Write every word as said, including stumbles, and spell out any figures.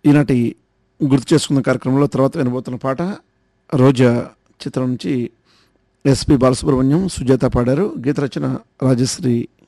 ఈనాటి గుర్తు చేసుకున్న కార్యక్రమంలో తర్వాత వినబోతున్న పాట రోజా చిత్రం నుంచి ఎస్పి బాలసుబ్రహ్మణ్యం, సుజాత పాడారు. గీత రచన రాజశ్రీ.